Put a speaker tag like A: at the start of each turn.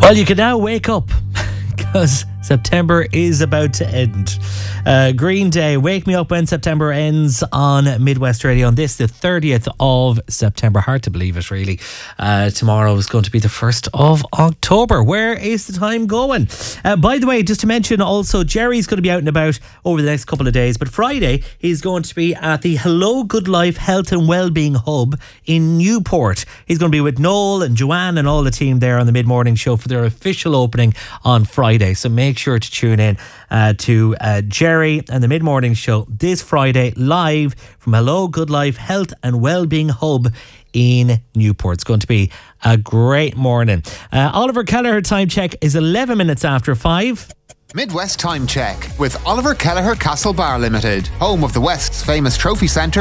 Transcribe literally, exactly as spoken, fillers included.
A: Well, you can now wake up because September is about to end. Uh, Green Day, Wake Me Up When September Ends on Midwest Radio on this, the thirtieth of September. Hard to believe it, really. Uh, tomorrow is going to be the first of October. Where is the time going? Uh, by the way, just to mention also, Jerry's going to be out and about over the next couple of days, but Friday he's going to be at the Hello Good Life Health and Wellbeing Hub in Newport. He's going to be with Noel and Joanne and all the team there on the mid-morning show for their official opening on Friday. So make sure to tune in uh, to uh, Jerry and the mid-morning show this Friday live from Hello Good Life Health and Wellbeing Hub in Newport. It's going to be a great morning. Uh, Oliver Kelleher time check is eleven minutes after five.
B: Midwest Time Check with Oliver Kelleher Castle Bar Limited, home of the West's famous trophy centre.